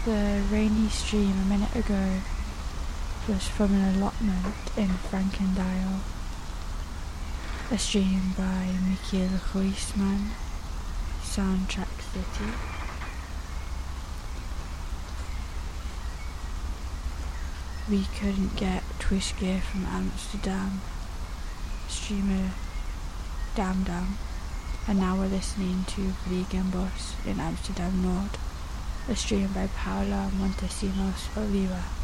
The rainy stream a minute ago was from an allotment in Frankendale, a stream by Michiel Huisman, Soundtrack City. We couldn't get Twiske from Amsterdam, streamer Dam Dam, and now we're listening to Vliegenbos in Amsterdam Nord, a stream by Paula Montesinos Oliva.